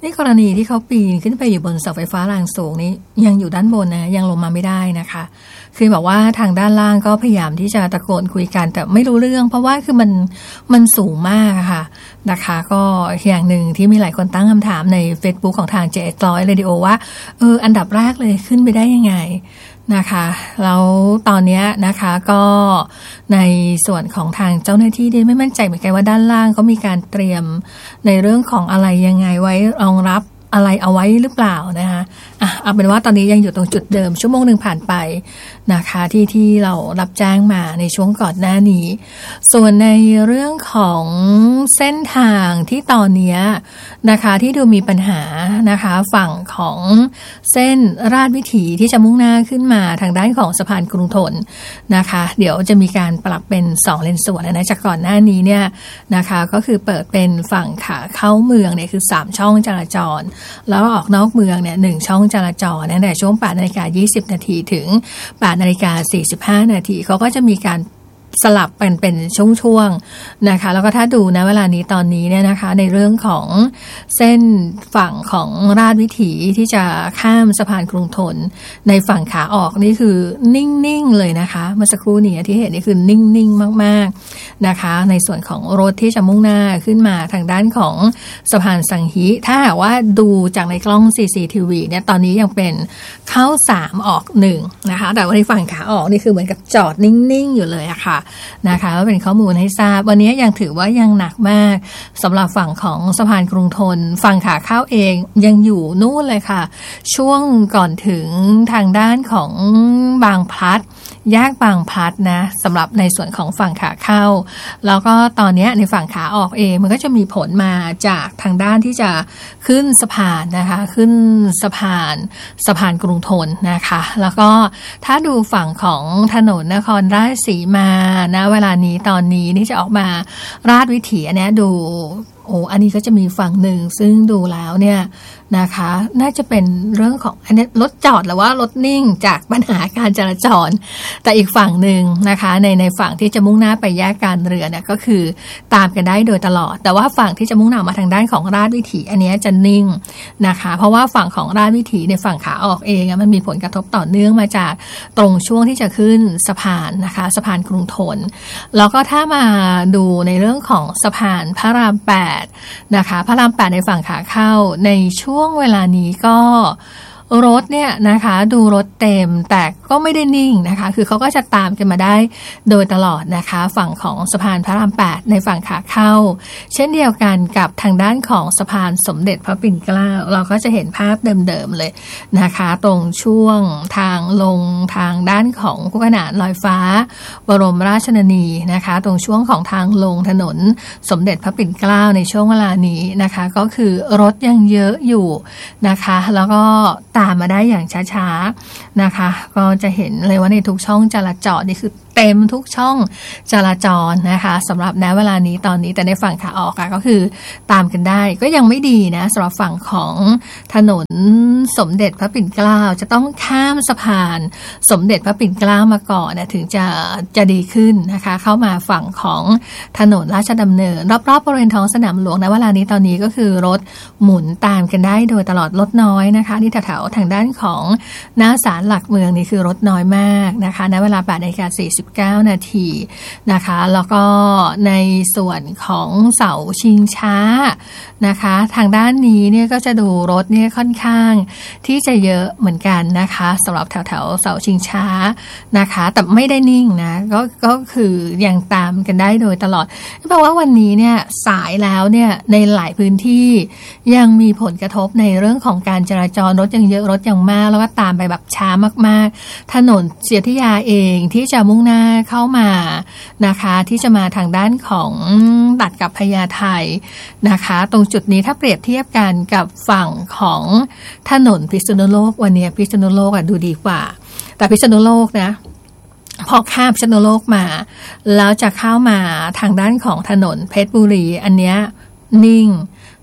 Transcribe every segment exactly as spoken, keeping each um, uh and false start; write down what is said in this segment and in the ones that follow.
นี่กรณีที่เขาปีนขึ้นไปอยู่บนเสาไฟฟ้าแรงสูงนี้ยังอยู่ด้านบนนะยังลงมาไม่ได้นะคะคือบอกว่าทางด้านล่างก็พยายามที่จะตะโกนคุยกันแต่ไม่รู้เรื่องเพราะว่าคือมันมันสูงมากค่ะนะคะก็อย่างหนึ่งที่มีหลายคนตั้งคำถามใน Facebook ของทาง เจ เอส ร้อย Radio ว่าเอออันดับแรกเลยขึ้นไปได้ยังไงนะคะแล้วตอนนี้นะคะก็ในส่วนของทางเจ้าหน้าที่ได้ไม่มั่นใจเหมือนกันว่าด้านล่างเขามีการเตรียมในเรื่องของอะไรยังไงไว้รองรับอะไรเอาไว้หรือเปล่านะคะอ่ะเอาเป็นว่าตอนนี้ยังอยู่ตรงจุดเดิมชั่วโมงหนึ่งผ่านไปนะคะที่ที่เรารับแจ้งมาในช่วงก่อนหน้านี้ส่วนในเรื่องของเส้นทางที่ตอนนี้นะคะที่ดูมีปัญหานะคะฝั่งของเส้นราชวิถีที่จะมุ่งหน้าขึ้นมาทางด้านของสะพานกรุงธนนะคะเดี๋ยวจะมีการปรับเป็นสองเลนสวนนะจากก่อนหน้านี้เนี่ยนะคะก็คือเปิดเป็นฝั่งขาเข้าเมืองเนี่ยคือสามช่องจราจรแล้วออกนอกเมืองเนี่ยหนึ่งช่องจราจรตั้งแต่ช่วง แปดนาฬิกายี่สิบนาทีถึง แปดนาฬิกาสี่สิบห้านาทีเขาก็จะมีการสลับเป็นเป็นช่วงๆนะคะแล้วก็ถ้าดูนะเวลานี้ตอนนี้เนี่ยนะคะในเรื่องของเส้นฝั่งของราชวิถีที่จะข้ามสะพานกรุงธนในฝั่งขาออกนี่คือนิ่งๆเลยนะคะเมื่อสักครู่นี้ที่เห็นนี่คือนิ่งๆมากๆนะคะในส่วนของรถที่จะมุ่งหน้าขึ้นมาทางด้านของสะพานสังฮีถ้าหากว่าดูจากในกล้อง ซี ซี ที วี เนี่ยตอนนี้ยังเป็นเข้าสามออกหนึ่งนะคะแต่ว่าในฝั่งขาออกนี่คือเหมือนกับจอดนิ่งๆอยู่เลยอะค่ะนะคะว่าเป็นข้อมูลให้ทราบวันนี้ยังถือว่ายังหนักมากสำหรับฝั่งของสะพานกรุงธนฝั่งขาเข้าเองยังอยู่นู่นเลยค่ะช่วงก่อนถึงทางด้านของบางพลัดแยกบางพลัดนะสำหรับในส่วนของฝั่งขาเข้าแล้วก็ตอนนี้ในฝั่งขาออกเองมันก็จะมีผลมาจากทางด้านที่จะขึ้นสะพานนะคะขึ้นสะพานสะพานกรุงธนนะคะแล้วก็ถ้าดูฝั่งของถนนนครราชสีมานะเวลานี้ตอนนี้นี่จะออกมาราชวิถีอันนี้ดูโอ้อันนี้ก็จะมีฝั่งหนึ่งซึ่งดูแล้วเนี่ยนะคะน่าจะเป็นเรื่องของอันนี้รถจอดหรือว่ารถนิ่งจากปัญหาการจราจรแต่อีกฝั่งหนึ่งนะคะในในฝั่งที่จะมุ่งหน้าไปแยกการเรือเนี่ยก็คือตามกันได้โดยตลอดแต่ว่าฝั่งที่จะมุ่งหน้ามาทางด้านของราชวิถีอันนี้จะนิ่งนะคะเพราะว่าฝั่งของราชวิถีในฝั่งขาออกเองมันมีผลกระทบต่อเนื่องมาจากตรงช่วงที่จะขึ้นสะพานนะคะสะพานกรุงธนแล้วก็ถ้ามาดูในเรื่องของสะพานพระรามแปดนะคะพระรามแปดในฝั่งขาเข้าในช่วงเวลานี้ก็รถเนี่ยนะคะดูรถเต็มแต่ก็ไม่ได้นิ่งนะคะคือเขาก็จะตามกันมาได้โดยตลอดนะคะฝั่งของสะพานพระรามแปดในฝั่งขาเข้าเช่นเดียวกันกับทางด้านของสะพานสมเด็จพระปิ่นเกล้าเราก็จะเห็นภาพเดิมๆเลยนะคะตรงช่วงทางลงทางด้านของคู่ขนานลอยฟ้าบรมราชชนนีนะคะตรงช่วงของทางลงถนนสมเด็จพระปิ่นเกล้าในช่วงเวลานี้นะคะก็คือรถยังเยอะอยู่นะคะแล้วก็ตามมาได้อย่างช้าๆนะคะก็จะเห็นเลยว่าในทุกช่องจราจรนี่คือเต็มทุกช่องจราจรนะคะสำหรับณเวลานี้ตอนนี้แต่ในฝั่งขาออกค่ะก็คือตามกันได้ก็ยังไม่ดีนะสำหรับฝั่งของถนนสมเด็จพระปิ่นเกล้าจะต้องข้ามสะพานสมเด็จพระปิ่นเกล้ามาก่อนนะถึงจะจะดีขึ้นนะคะเข้ามาฝั่งของถนนราชดำเนินรอบๆบริเวณท้องสนามหลวงณเวลานี้ตอนนี้ก็คือรถหมุนตามกันได้โดยตลอดรถน้อยนะคะที่แถวๆทางด้านของหน้าศาลหลักเมืองนี่คือรถน้อยมากนะคะณเวลา แปดนาฬิกาสี่สิบเก้านาทีนะคะแล้วก็ในส่วนของเสาชิงช้านะคะทางด้านนี้เนี่ยก็จะดูรถเนี่ยค่อนข้างที่จะเยอะเหมือนกันนะคะสำหรับแถวๆเสาชิงช้านะคะแต่ไม่ได้นิ่งนะก็ก็คือยังตามกันได้โดยตลอดเพราะว่าวันนี้เนี่ยสายแล้วเนี่ยในหลายพื้นที่ยังมีผลกระทบในเรื่องของการจราจรรถยังเยอะรถยังมากแล้วก็ตามไปแบบช้ามากๆถนนเสียทิยาเองที่จะมุ่งหน้าเข้ามานะคะที่จะมาทางด้านของตัดกับพญาไทนะคะตรงจุดนี้ถ้าเปรียบเทียบกันกับฝั่งของถนนพิษณุโลกวันนี้พิษณุโลกอ่ะดูดีกว่าแต่พิษณุโลกนะพอข้ามพิษณุโลกมาแล้วจะเข้ามาทางด้านของถนนเพชรบุรีอันเนี้ยนิ่ง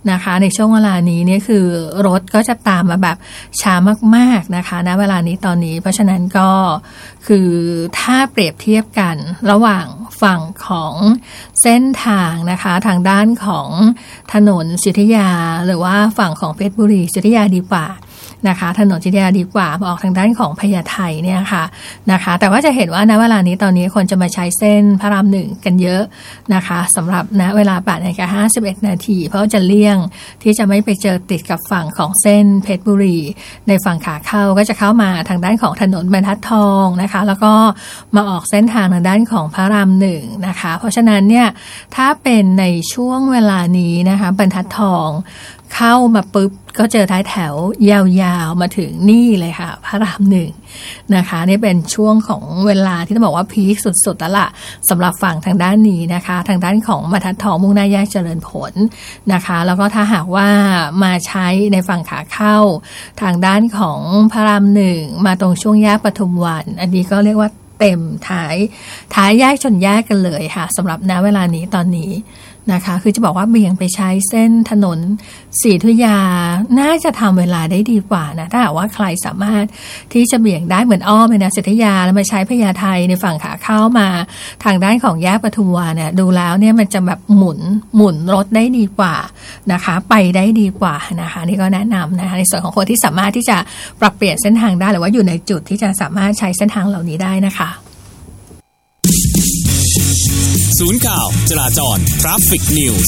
นะคะในช่วงเวลานี้เนี่ยคือรถก็จะตามมาแบบช้ามากๆนะคะณเวลานี้ตอนนี้เพราะฉะนั้นก็คือถ้าเปรียบเทียบกันระหว่างฝั่งของเส้นทางนะคะทางด้านของถนนศรีอยุธยาหรือว่าฝั่งของเพชรบุรีศรีอยุธยาดีกว่านะคะถนนศรีอยุธยาดีกว่าออกทางด้านของพญาไทเนี่ยค่ะนะคะแต่ว่าจะเห็นว่าณเวลานี้ตอนนี้คนจะมาใช้เส้นพระรามหนึ่งกันเยอะนะคะสำหรับณเวลาแปดนาฬิกาห้าสิบเอ็ดนาทีเพราะจะเลี่ยงที่จะไม่ไปเจอติดกับฝั่งของเส้นเพชรบุรีในฝั่งขาเข้าก็จะเข้ามาทางด้านของถนนบรรทัดทองนะคะแล้วก็มาออกเส้นทางทางด้านของพระรามหนึ่งนะคะเพราะฉะนั้นเนี่ยถ้าเป็นในช่วงเวลานี้นะคะบรรทัดทองเข้ามาปุ๊บก็เจอท้ายแถวยาวๆมาถึงนี่เลยค่ะพระรามหนึ่งนะคะนี่เป็นช่วงของเวลาที่ต้องบอกว่าพีคสุดๆแล้วล่ะสำหรับฝั่งทางด้านนี้นะคะทางด้านของบรรทัดทองมุ่งหน้าแยกเจริญผลนะคะแล้วก็ถ้าหากว่ามาใช้ในฝั่งขาเข้าทางด้านของพระรามหนึ่งมาตรงช่วงแยกปทุมวันอันนี้ก็เรียกว่าเต็มท้ายท้ายแยกชนแยกกันเลยค่ะสำหรับณเวลานี้ตอนนี้นะคะคือจะบอกว่าเบี่ยงไปใช้เส้นถนนศรีอยุธยาน่าจะทำเวลาได้ดีกว่านะถ้าหากว่าใครสามารถที่จะเบี่ยงได้เหมือนอ้อมไปนะศรีอยุธยาแล้วมาใช้พญาไทในฝั่งขาเข้ามาทางด้านของแยกปทุมวันเนี่ยดูแล้วเนี่ยมันจะแบบหมุนหมุนรถได้ดีกว่านะคะไปได้ดีกว่านะคะนี่ก็แนะนำนะคะในส่วนของคนที่สามารถที่จะปรับเปลี่ยนเส้นทางได้หรือว่าอยู่ในจุดที่จะสามารถใช้เส้นทางเหล่านี้ได้นะคะศูนย์ข่าวจราจร Traffic News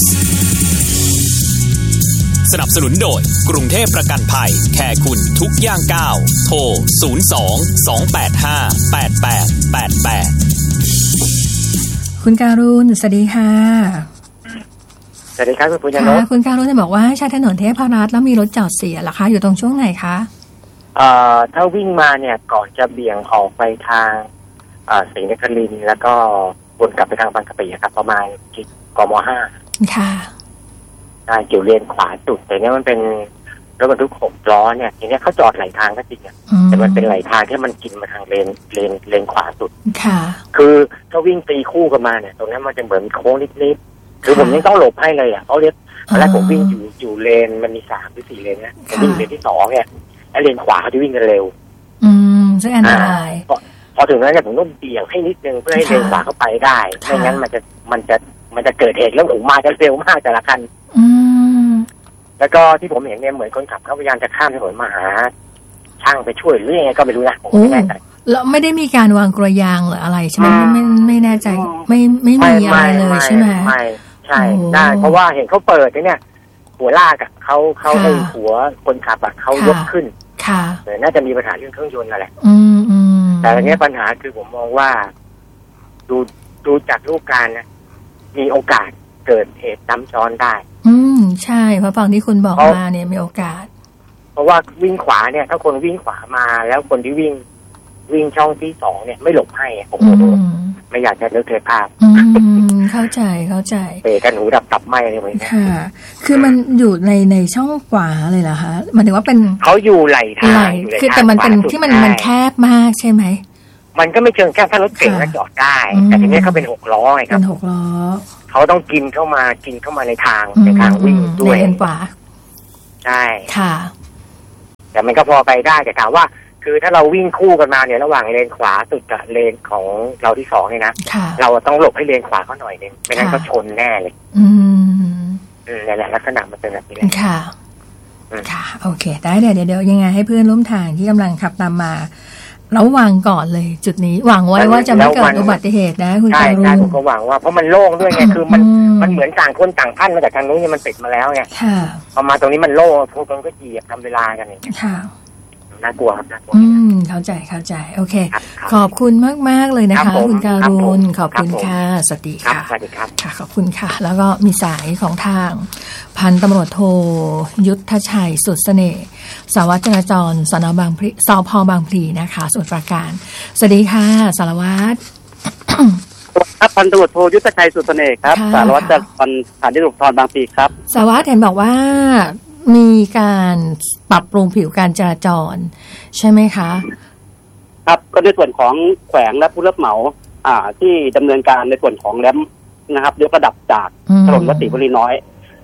สนับสนุนโดยกรุงเทพประกันภัยแคร์คุณทุกย่างก้าวโทรศูนย์ สอง สอง แปด ห้า แปด แปด แปด แปดคุณการุณสวัสดีค่ะสวัสดีครับคุณปุญญนพคุณการุณจะบอกว่าใช้ถนนเทพรัตน์แล้วมีรถจอดเสียเหรอคะอยู่ตรงช่วงไหนคะเอ่อถ้าวิ่งมาเนี่ยก่อนจะเบี่ยงออกไปทางเอ่อศรีนครินทร์แล้วก็วนกลับไปทางบางกะปิครับประมาณกม.ห้าค่ะใช่อยู่เลนขวาสุดแต่เนี้ยมันเป็นรถบรรทุกหกล้อเนี่ยทีเนี้ยเขาจอดไหลทางก็จริงอ่ะแต่มันเป็นไหลทางที่มันกินมาทางเลนเลนเลนขวาสุดค่ะคือถ้าวิ่งตีคู่กันมาเนี่ยตรงนั้นมันจะเหมือนโค้งนิดๆคือผมยังต้องหลบให้เลยอ่ะเพราะเรียกตอนแรกผมวิ่งอยู่อยู่เลนมันมีสามหรือสี่เลนเนี่ยผมวิ่งเลนที่สองเนี่ยแล้วเลนขวาเขาจะวิ่งกันเร็วอืมซึ่งอันตรายพอถึงนั้นเนี่ยผมต้องเบี่ยงให้นิดนึงเพื่อให้เลนขวาเข้าไปได้ไม่งั้นมันจะมันจะมันจะเกิดเหตุแล้วผมมาจะเร็วมากแต่ละคันแล้วก็ที่ผมเห็นเนี่ยเหมือนคนขับเขาพยายามจะข้ามถนนมาหาช่างไปช่วยหรือยังไงก็ไม่รู้นะผมไม่แน่ใจแล้วไม่ได้มีการวางกระยางหรืออะไรใช่ไหมไม่ไม่แน่ใจไม่ไม่มีอะไรเลยใช่ไหมไม่ใช่ได้เพราะว่าเห็นเขาเปิดเนี่ยหัวลากอ่ะเขาเขาให้หัวคนขับอ่ะเขายกขึ้นค่ะน่าจะมีปัญหาเรื่องเครื่องยนต์นั่นแหละแต่อันนี้ปัญหาคือผมมองว่าดูดูจากรูปการนะมีโอกาสเกิดเหตุซ้ำซ้อนได้อืมใช่เพราะฟังที่คุณบอกมาเนี่ยมีโอกาสเพราะว่าวิ่งขวาเนี่ยถ้าคนวิ่งขวามาแล้วคนที่วิ่งวิ่งช่องที่สองเนี่ยไม่หลบให้ผมโอ้ไม่อยากจะเลิกเลยภาพเข้าใจเข้าใจเตะกันหูดับตับไหมอะไรแบบนี้ค่ะคือมันอยู่ในในช่องขวาเลยเหรอคะหมายถึงว่าเป็นเขาอยู่ไหลทางคือแต่มันเป็นที่มันมันแคบมากใช่ไหมมันก็ไม่เชิงแค่ถ้ารถเก่งก็จอดได้แต่ทีนี้เขาเป็นหกล้อไงครับเป็นหกล้อเขาต้องกินเข้ามากินเข้ามาในทางในทางวิ่งด้วยเลนขวาใช่ค่ะแต่มันก็พอไปได้แต่ถามว่าคือถ้าเราวิ่งคู่กันมาเนี่ยระหว่างเลนขวาสุดกับเลนของเราที่สองเนี่ยนะเราต้องหลบให้เลนขวาเขาหน่อยนึงไม่งั้นเขาชนแน่เลยอืมนี่แหละลักษณะมันเป็นแบบนี้แหละค่ะค่ะโอเคได้เดี๋ยวเดี๋ยวยังไงให้เพื่อนร่วมทางที่กำลังขับตามมาระวังก่อนเลยจุดนี้หวังไว้ว่าจะไม่เกิดอุบัติเหตุนะคุณการุณใช่ผมก็หวังว่าเพราะมันโล่งด้วยไงคือมันมันเหมือนต่างคนต่างพันมาจากทางนู้นเนี่ยมันติดมาแล้วไงพอมาตรงนี้มันโล่งพวกมันก็เหยียบทำเวลากันอย่างเงี้ยน่ากลัวครับน่ากลัวอืมเข้าใจเข้าใจโอเคขอบคุณมากมากเลยนะคะคุณการุณขอบคุณค่ะสวัสดีค่ะสวัสดีครับค่ะขอบคุณค่ะแล้วก็มีสายของทางพันตำรวจโทยุทธชัยสุดเสน่ห์สารวัตรจราจรสน.บางพลีสพ.บางพลีนะคะสมุทรปราการสวัสดีค่ะสารวัตรครับพันตำรวจโทยุทธชัยสุดเสน่ห์ครับสารวัตรจราจรสถานีตำรวจภูธรบางพลีครับสารวัตรเห็นบอกว่ามีการปรับปรุงผิวการจราจรใช่ไหมคะครับก็ในส่วนของแขวงและผู้รับเหมาอ่าที่ดำเนินการในส่วนของแรมนะครับยกระดับจากถนนวัดศรีบุรีน้อย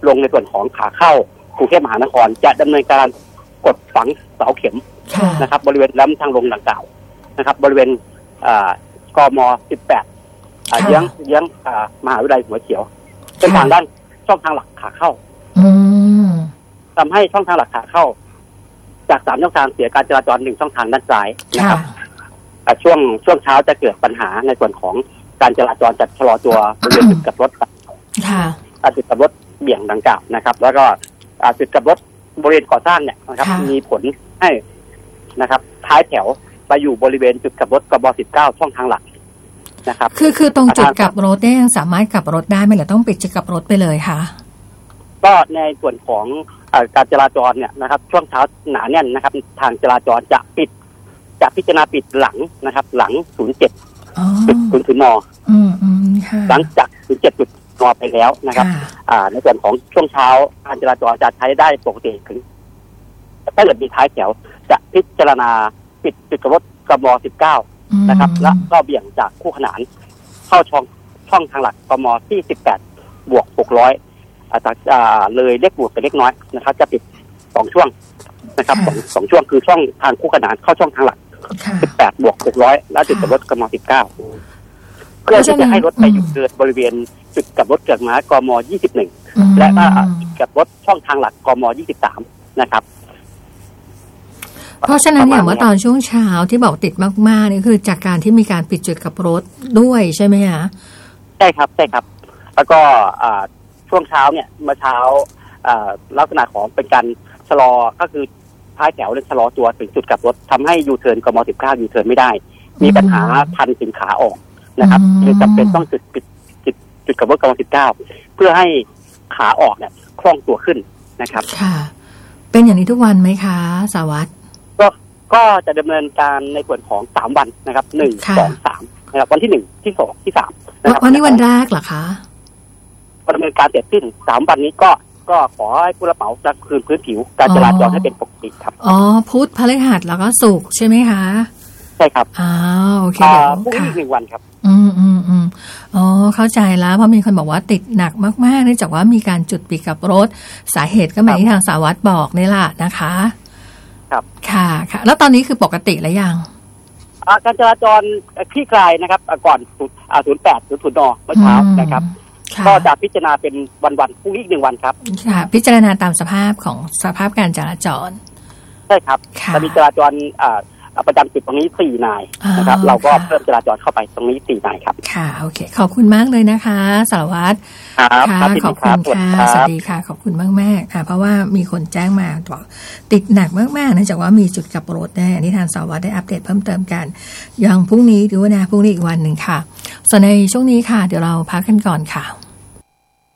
ลงในส่วนของขาเข้ากรุงเทพมหานครจะดำเนินการกดฝังเสาเข็มนะครับบริเวณลำทางลงดังกล่าวนะครับบริเวณกมสิบแปดเยื้องเยื้องมหาวิทยาลัยหัวเขียวเป็นทางด้านช่องทางหลักขาเข้าทำให้ช่องทางหลักขาเข้าจากสามช่องทางเสียการจราจรหนึ่งช่องทางด้านซ้ายนะครับช่วงช่วงเช้าจะเกิดปัญหาในส่วนของการจราจรจัดชะลอตัวบริเวณจุดกลับรถจุดกลับรถเบี่ยงดังกล่าวนะครับแล้วก็จุดกลับรถบริเวณก่อสร้างเนี่ยนะครับมีผลให้นะครับท้ายแถวไปอยู่บริเวณจุดกลับรถกบสิบเก้าช่องทางหลักนะครับคือคือตรงจุดกลับรถเนี่ยยังสามารถกลับรถได้ไหมหรือต้องปิดจุดกลับรถไปเลยคะก็ในส่วนของการจราจรเนี่ยนะครับช่วงเช้าหนาแน่นนะครับทางจราจรจะปิดจะพิจารณาปิดหลังนะครับหลังศูนย์เจ็ดจุดศูนย์ศูนย์นหลังจากศูนย์เจ็ดจุดนไปแล้วนะครับในส่วนของช่วงเช้าการจราจรจะใช้ได้ปกติถึงถ้าเกิดมีท้ายแถวจะพิจารณาปิดจุดกลับรถกมสิบเก้านะครับและก็เบี่ยงจากคู่ขนานเข้าช่องช่องทางหลักกมที่สิบแปดบวกหกร้อยจากเลยเล็กบวกไปเล็กน้อยนะครับจะปิดสองช่วงนะครับสองสองช่วงคือช่องทางคู่ขนานเข้าช่องทางหลักสิบแปดบวกหกร้อยและจุดกลับรถกมสิบเก้าเพื่อที่จะให้รถไปหยุดเดินบริเวณจุดกลับรถเกิดม้ากมยี่สิบเอ็ดและก็จุดกลับรถช่องทางหลักกมยี่สิบสามนะครับเพราะฉะนั้นอย่างว่าตอนช่วงเช้าที่บอกติดมากๆนี่คือจากการที่มีการปิดจุดกลับรถด้วยใช่ไหมคะใช่ครับใช่ครับแล้วก็ช่วงเช้าเนี่ยเมื่อเช้าลักษณะของเป็นการชะลอก็คือท้ายแถวเลยชะลอตัวถึงจุดกลับรถทำให้ยูเทิร์นกมสิบเก้ายูเทิร์นไม่ได้มีปัญหาทันสินขาออกนะครับจึงจำเป็นต้องจุดปิดจุดจุดกลับรถกมสิบเก้าเพื่อให้ขาออกเนี่ยคล่องตัวขึ้นนะครับค่ะเป็นอย่างนี้ทุกวันไหมคะสาวัตรก็ก็จะดำเนินการในส่วนของสามวันนะครับหนึ่งสองสามนะครับวันที่หนึ่งที่สองที่สามนะครับวันนี้วันแรกเหรอคะดำเนินการเสร็จสิ้นสามวันนี้ก็ก็ขอให้ผู้รับเหมาจะคืนพื้นผิวการจราจรให้เป็นปกติครับอ๋อพุธพฤหัสแล้วก็ศุกร์ใช่ไหมคะใช่ครับอ้าวโอเคเดี๋ยวพรุ่งนี้หนึ่งวันครับอืมอืมอืมอ๋อเข้าใจแล้วเพราะมีคนบอกว่าติดหนักมากๆเนื่องจากว่ามีการจุดปิดกับรถสาเหตุก็มาที่ทางสาวัตรบอกนี่แหละนะคะครับค่ะค่ะแล้วตอนนี้คือปกติแล้วยังการจราจรคลี่คลายนะครับก่อนศูนย์แปดศูนย์ศูนย์นเมื่อเช้านะครับก็จะพิจารณาเป็นวันๆพรุ่งนี้อีกหนึ่งวันครับค่ะพิจารณาตามสภาพของสภาพการจราจรใช่ครับจะมีจราจรประจำจุดตรงนี้สี่นายนะครับเราก็เพิ่มจราจรเข้าไปตรงนี้สี่นายครับค่ะโอเคขอบคุณมากเลยนะคะสารวัตรค่ะขอบคุณค่ะสวัสดีค่ะขอบคุณมากมากค่ะเพราะว่ามีคนแจ้งมาบอกติดหนักมากๆเนื่องจากว่ามีจุดกลับรถแน่นี่ทางสารวัตรได้อัปเดตเพิ่มเติมกันอย่างพรุ่งนี้หรือว่านะพรุ่งนี้อีกวันหนึ่งค่ะส่วนในช่วงนี้ค่ะเดี๋ยวเราพักกันก่อนค่ะ